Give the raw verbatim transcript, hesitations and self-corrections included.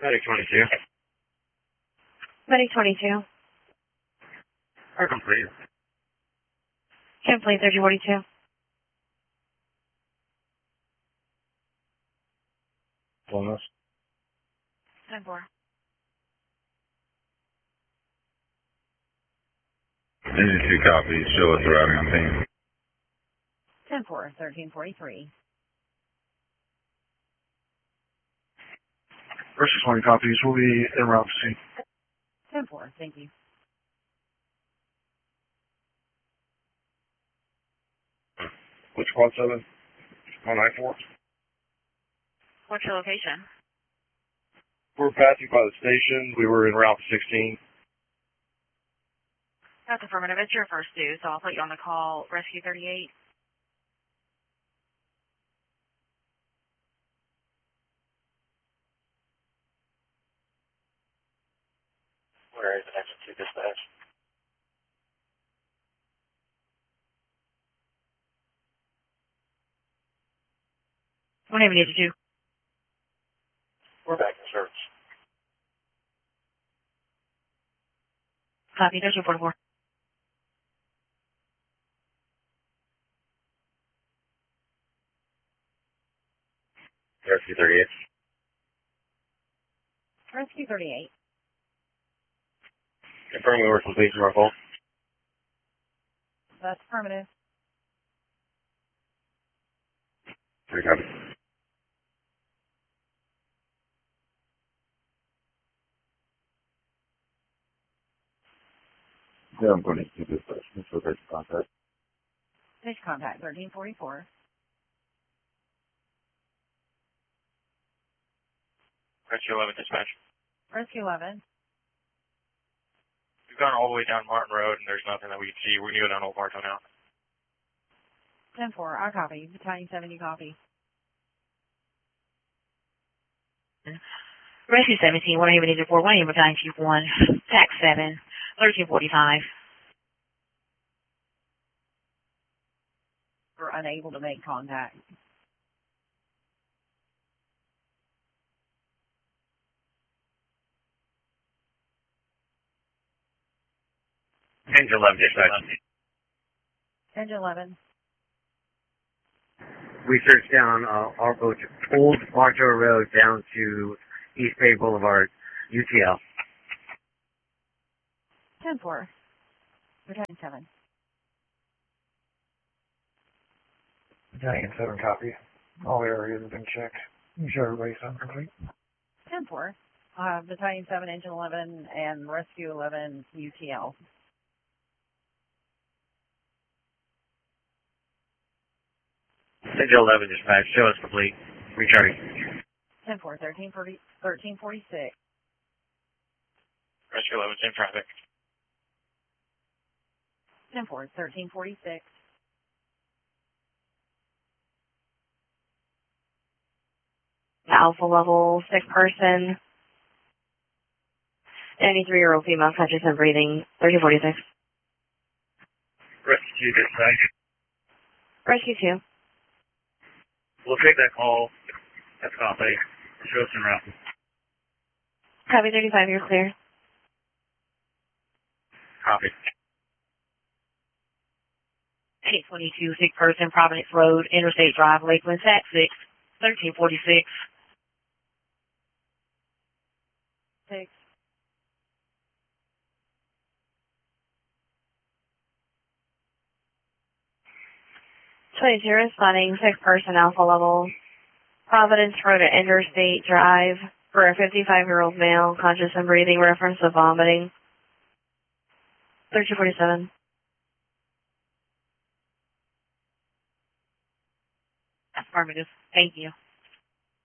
Medic twenty-two. Medic twenty-two. Are complete. Complete thirteen forty-two. Bonus. ten four. Engine two copies. Show us the routing on team. ten four, thirteen forty-three. Versus twenty copies. We'll be en route to see. ten four, thank you. Which quad seven? one nine four. What's your location? We're passing by the station. We were en route to sixteen. That's affirmative. It's your first due, so I'll put you on the call. Rescue thirty-eight. Where is the next two dispatch? Whenever you need to do. We're back in service. Copy, thirteen forty-four. Rescue thirty-eight. Rescue thirty-eight. Confirm we were complete to our call. That's affirmative. Three copies. Yeah, I'm going to do this first. Make sure there's contact. Next contact, thirteen forty-four. Rescue eleven dispatch. Rescue eleven. We've gone all the way down Martin Road, and there's nothing that we can see. We're going to go down Old Martin now. ten four, I copy. Battalion seventy copy. Rescue seventeen, one eight eight four, one eight Battalion Chief one. Tax seven, thirteen forty-five. We're unable to make contact. Engine eleven dispatch. Engine eleven. We searched down uh, our Old Marcho Road down to East Bay Boulevard, U T L. ten four. Battalion seven. Battalion seven copy. All areas have been checked. Make sure everybody's on complete. ten four. Uh, Battalion seven, Engine eleven, and Rescue eleven, U T L. Engine eleven dispatch. Show us complete. Recharging. ten four, thirteen forty, thirteen forty-six. Rescue eleven in traffic. ten four, thirteen forty-six. Alpha level, sick person. ninety-three-year-old female, conscious and breathing, thirteen forty-six. Rescue two dispatch. Rescue two. We'll take that call. That's copy. Show us en route. Copy thirty-five, you're clear. Copy. eight twenty-two, sick person, Providence Road, Interstate Drive, Lakeland, Sac six, thirteen forty-six. Six. twenty-two, responding, sick person, Alpha level, Providence Road at Interstate Drive for a fifty-five-year-old male, conscious and breathing, reference of vomiting. thirteen forty-seven. Affirmative. Thank you.